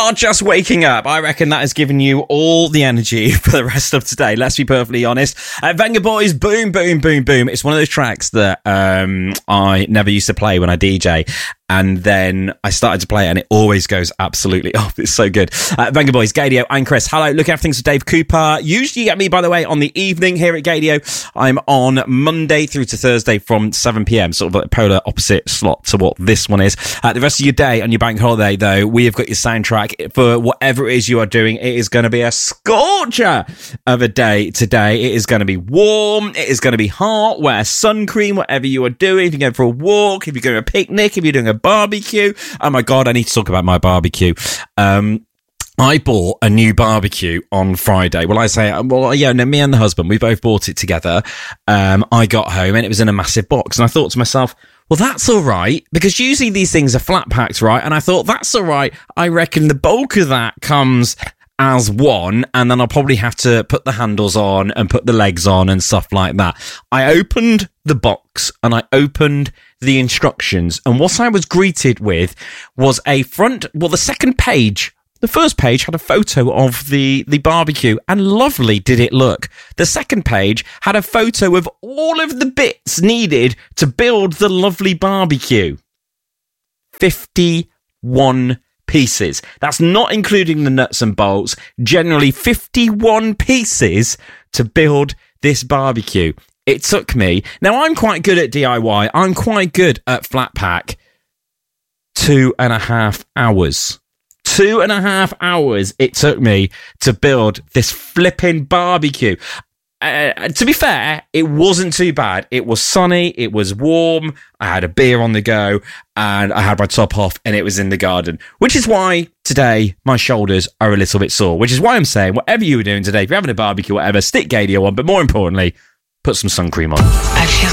are just waking up, I reckon that has given you all the energy for the rest of today. Let's be perfectly honest. Vengaboys, Boom, Boom, Boom, Boom. It's one of those tracks that I never used to play when I DJ. And then I started to play it and it always goes absolutely off. It's so good. Vengaboys, Gadio and Chris. Hello, looking after things for Dave Cooper. Usually you get me, by the way, on the evening here at Gadio. I'm on Monday through to Thursday from 7 p.m, sort of like polar opposite slot to what this one is. The rest of your day on your bank holiday, though, we have got your soundtrack for whatever it is you are doing. It is going to be a scorcher of a day today. It is going to be warm. It is going to be hot. Wear suncream, whatever you are doing. If you're going for a walk, if you're going to a picnic, if you're doing a barbecue. Oh my God, I need to talk about my barbecue. I bought a new barbecue on Friday. Well, I say, me and the husband, we both bought it together. I got home and it was in a massive box. And I thought to myself, well, that's all right, because usually these things are flat packed, right? And I thought, that's all right. I reckon the bulk of that comes as one, and then I'll probably have to put the handles on and put the legs on and stuff like that. I opened the box and I opened the instructions, and what I was greeted with was the second page. The first page had a photo of the barbecue, and lovely did it look. The second page had a photo of all of the bits needed to build the lovely barbecue. 51 pieces. That's not including the nuts and bolts. Generally 51 pieces to build this barbecue. It took me. Now, I'm quite good at DIY. I'm quite good at flat pack. 2.5 hours. 2.5 hours it took me to build this flipping barbecue. To be fair, it wasn't too bad. It was sunny, it was warm, I had a beer on the go, and I had my top off, and it was in the garden. Which is why today my shoulders are a little bit sore. Which is why I'm saying, whatever you were doing today, if you're having a barbecue, whatever, stick Gadio on, but more importantly, put some sun cream on. I feel